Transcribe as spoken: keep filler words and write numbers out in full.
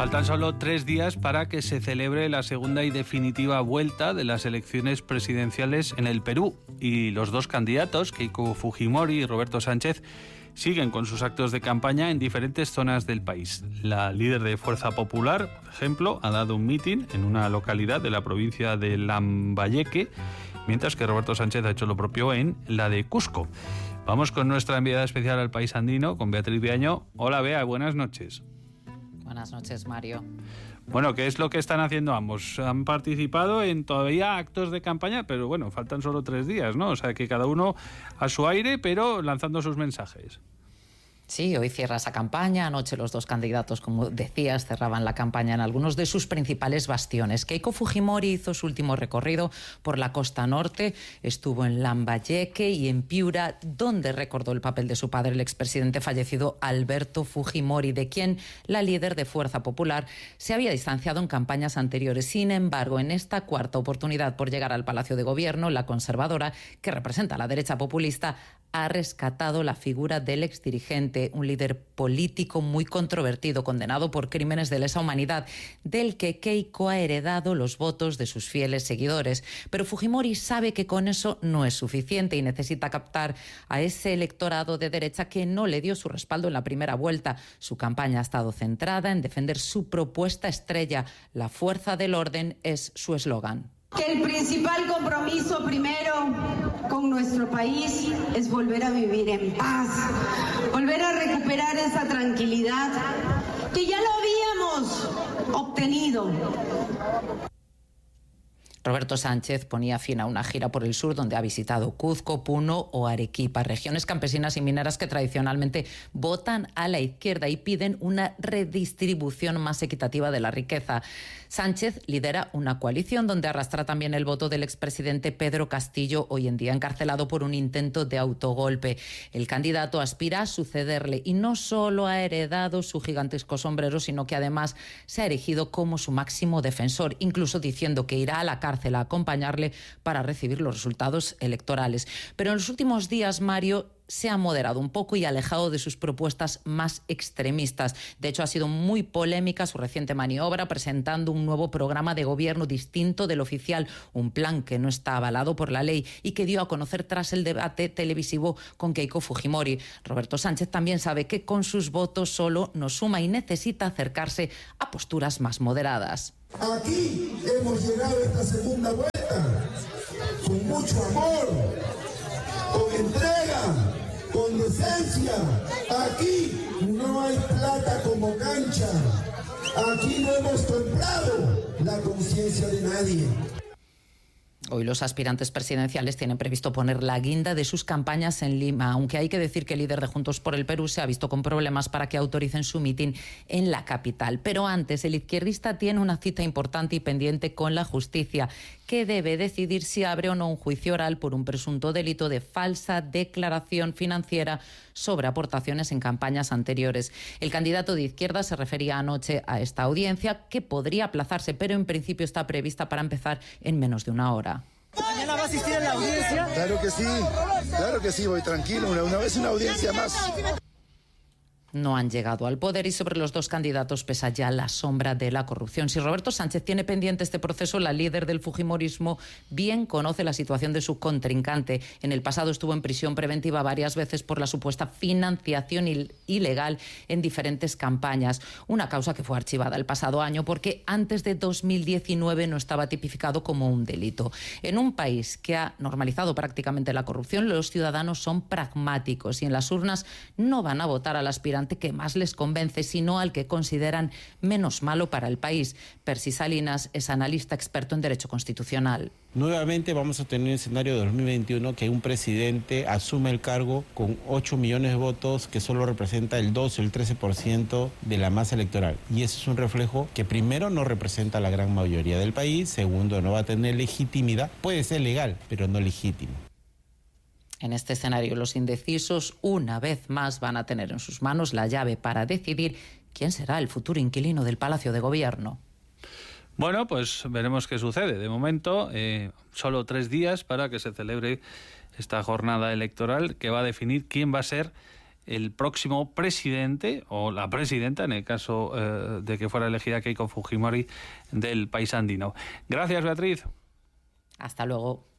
Faltan solo tres días para que se celebre la segunda y definitiva vuelta de las elecciones presidenciales en el Perú. Y los dos candidatos, Keiko Fujimori y Roberto Sánchez, siguen con sus actos de campaña en diferentes zonas del país. La líder de Fuerza Popular, por ejemplo, ha dado un mitin en una localidad de la provincia de Lambayeque, mientras que Roberto Sánchez ha hecho lo propio en la de Cusco. Vamos con nuestra enviada especial al país andino, con Beatriz Viaño. Hola, Bea, buenas noches. Buenas noches, Mario. Bueno, ¿qué es lo que están haciendo ambos? Han participado en todavía actos de campaña, pero bueno, faltan solo tres días, ¿no? O sea, que cada uno a su aire, pero lanzando sus mensajes. Sí, hoy cierra esa campaña. Anoche los dos candidatos, como decías, cerraban la campaña en algunos de sus principales bastiones. Keiko Fujimori hizo su último recorrido por la costa norte, estuvo en Lambayeque y en Piura, donde recordó el papel de su padre, el expresidente fallecido Alberto Fujimori, de quien la líder de Fuerza Popular se había distanciado en campañas anteriores. Sin embargo, en esta cuarta oportunidad por llegar al Palacio de Gobierno, la conservadora, que representa a la derecha populista, ha rescatado la figura del exdirigente, un líder político muy controvertido, condenado por crímenes de lesa humanidad, del que Keiko ha heredado los votos de sus fieles seguidores. Pero Fujimori sabe que con eso no es suficiente y necesita captar a ese electorado de derecha que no le dio su respaldo en la primera vuelta. Su campaña ha estado centrada en defender su propuesta estrella. La fuerza del orden es su eslogan. Que el principal compromiso primero con nuestro país es volver a vivir en paz, volver a recuperar esa tranquilidad que ya lo habíamos obtenido. Roberto Sánchez ponía fin a una gira por el sur donde ha visitado Cuzco, Puno o Arequipa, regiones campesinas y mineras que tradicionalmente votan a la izquierda y piden una redistribución más equitativa de la riqueza. Sánchez lidera una coalición donde arrastra también el voto del expresidente Pedro Castillo, hoy en día encarcelado por un intento de autogolpe. El candidato aspira a sucederle y no solo ha heredado su gigantesco sombrero, sino que además se ha erigido como su máximo defensor, incluso diciendo que irá a la cárcel a acompañarle para recibir los resultados electorales. Pero en los últimos días, Mario, se ha moderado un poco y alejado de sus propuestas más extremistas. De hecho, ha sido muy polémica su reciente maniobra presentando un nuevo programa de gobierno distinto del oficial, un plan que no está avalado por la ley y que dio a conocer tras el debate televisivo con Keiko Fujimori. Roberto Sánchez también sabe que con sus votos solo no suma y necesita acercarse a posturas más moderadas. Aquí hemos llegado a esta segunda vuelta con mucho amor, con entrega, con decencia. Aquí no hay plata como cancha. Aquí no hemos comprado la conciencia de nadie. Hoy los aspirantes presidenciales tienen previsto poner la guinda de sus campañas en Lima, aunque hay que decir que el líder de Juntos por el Perú se ha visto con problemas para que autoricen su mitin en la capital. Pero antes, el izquierdista tiene una cita importante y pendiente con la justicia, que debe decidir si abre o no un juicio oral por un presunto delito de falsa declaración financiera sobre aportaciones en campañas anteriores. El candidato de izquierda se refería anoche a esta audiencia, que podría aplazarse, pero en principio está prevista para empezar en menos de una hora. ¿Mañana va a asistir a la audiencia? Claro que sí, claro que sí, voy tranquilo, una, una vez una audiencia más. No han llegado al poder y sobre los dos candidatos pesa ya la sombra de la corrupción. Si Roberto Sánchez tiene pendiente este proceso, la líder del fujimorismo bien conoce la situación de su contrincante. En el pasado estuvo en prisión preventiva varias veces por la supuesta financiación il- ilegal en diferentes campañas. Una causa que fue archivada el pasado año porque antes de dos mil diecinueve no estaba tipificado como un delito. En un país que ha normalizado prácticamente la corrupción, los ciudadanos son pragmáticos y en las urnas no van a votar al aspirante que más les convence, sino al que consideran menos malo para el país. Percy Salinas es analista experto en Derecho Constitucional. Nuevamente vamos a tener un escenario de dos mil veintiuno que un presidente asume el cargo con ocho millones de votos, que solo representa el doce o el trece por ciento de la masa electoral. Y eso es un reflejo que primero no representa a la gran mayoría del país, segundo no va a tener legitimidad, puede ser legal, pero no legítimo. En este escenario, los indecisos una vez más van a tener en sus manos la llave para decidir quién será el futuro inquilino del Palacio de Gobierno. Bueno, pues veremos qué sucede. De momento, eh, solo tres días para que se celebre esta jornada electoral que va a definir quién va a ser el próximo presidente o la presidenta, en el caso eh, de que fuera elegida Keiko Fujimori, del país andino. Gracias, Beatriz. Hasta luego.